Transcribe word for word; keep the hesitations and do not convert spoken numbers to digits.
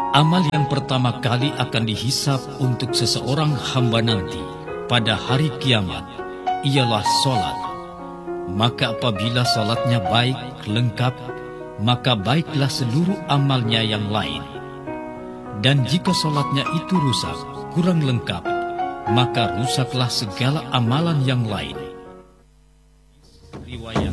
Amal yang pertama kali akan dihisap untuk seseorang hamba nanti pada hari kiamat ialah solat. Maka apabila solatnya baik, lengkap, maka baiklah seluruh amalnya yang lain. Dan jika solatnya itu rusak, kurang lengkap, maka rusaklah segala amalan yang lain. Riwayat